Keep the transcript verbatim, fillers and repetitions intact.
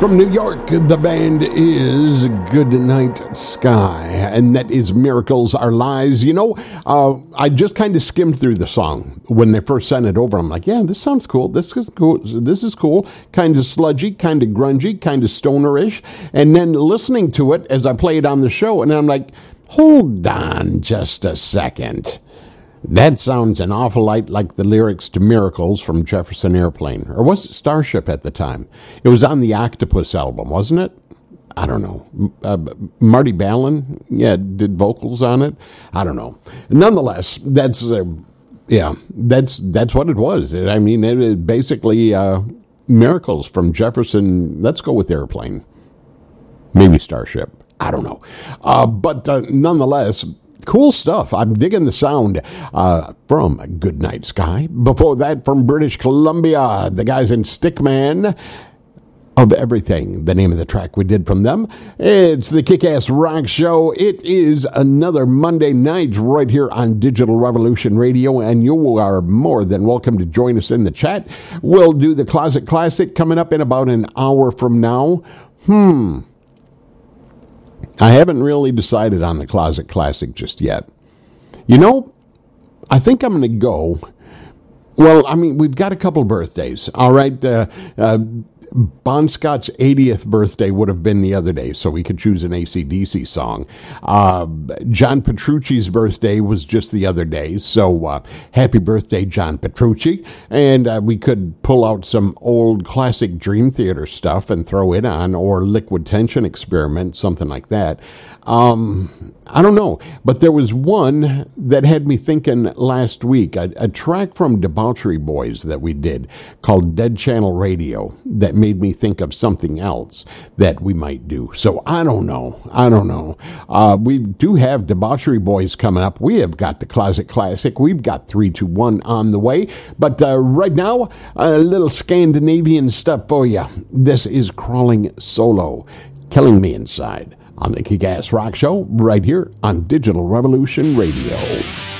From New York, the band is Goodnight Sky, and that is Miracles Are Lies. You know, uh, I just kind of skimmed through the song when they first sent it over. I'm like, yeah, this sounds cool. This is cool. This is cool. Kind of sludgy, kind of grungy, kind of stonerish. And then listening to it as I play it on the show, and I'm like, hold on just a second. That sounds an awful lot like the lyrics to Miracles from Jefferson Airplane. Or was it Starship at the time? It was on the Octopus album, wasn't it? I don't know. Uh, Marty Balin, yeah, did vocals on it. I don't know. Nonetheless, that's, uh, yeah, that's that's what it was. I mean, it is basically uh, Miracles from Jefferson. Let's go with Airplane. Maybe Starship. I don't know. Uh, but uh, nonetheless, cool stuff. I'm digging the sound uh, from Goodnight Sky. Before that, from British Columbia, the guys in Stickman of Everything, the name of the track we did from them. It's the Kick-Ass Rock Show. It is another Monday night right here on Digital Revolution Radio, and you are more than welcome to join us in the chat. We'll do the Closet Classic coming up in about an hour from now. Hmm. I haven't really decided on the Closet Classic just yet. You know, I think I'm going to go. Well, I mean, we've got a couple birthdays. All right. Uh, uh, Bon Scott's eightieth birthday would have been the other day, so we could choose an A C D C song. Uh, John Petrucci's birthday was just the other day, so uh, happy birthday, John Petrucci. And uh, we could pull out some old classic Dream Theater stuff and throw it on, or Liquid Tension Experiment, something like that. Um, I don't know, but there was one that had me thinking last week, a, a track from Debauchery Boys that we did called Dead Channel Radio that made me think of something else that we might do. So I don't know. I don't know. Uh, we do have Debauchery Boys coming up. We have got the Closet Classic. We've got three two one on the way. But uh, right now, a little Scandinavian stuff for you. This is Crawling Solo, Killing Me Inside, on the Kick-Ass Rock Show right here on Digital Revolution Radio.